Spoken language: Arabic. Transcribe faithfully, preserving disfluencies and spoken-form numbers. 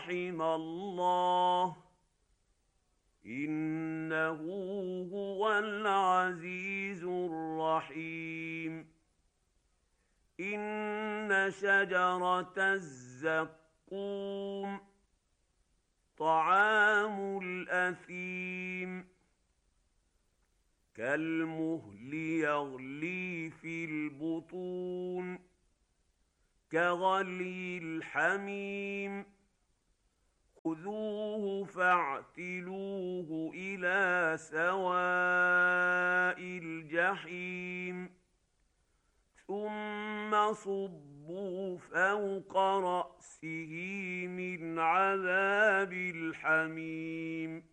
رحم الله إنه هو العزيز الرحيم. إن شجرة الزقوم طعام الأثيم كالمهل يغلي في البطون كغلي الحميم خذوه فاعتلوه إلى سواء الجحيم ثم صبوا فوق رأسه من عذاب الحميم